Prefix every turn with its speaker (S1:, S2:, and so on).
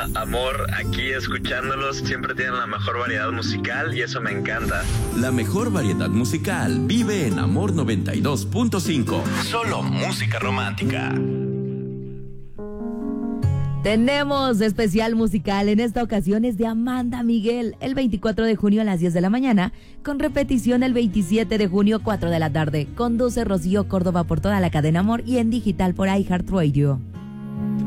S1: Amor, aquí escuchándolos, siempre tienen la mejor variedad musical y eso me encanta.
S2: La mejor variedad musical vive en Amor 92.5. Solo música romántica.
S3: Tenemos especial musical, en esta ocasión es de Amanda Miguel, el 24 de junio a las 10 de la mañana, con repetición el 27 de junio 4 de la tarde. Conduce Rocío Córdoba por toda la cadena Amor y en digital por iHeartRadio.